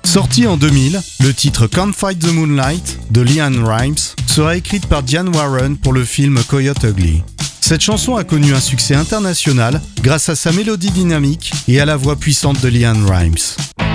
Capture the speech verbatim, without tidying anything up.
Sorti en deux mille, le titre Can't Fight the Moonlight de LeAnn Rimes sera écrite par Diane Warren pour le film Coyote Ugly. Cette chanson a connu un succès international grâce à sa mélodie dynamique et à la voix puissante de LeAnn Rimes.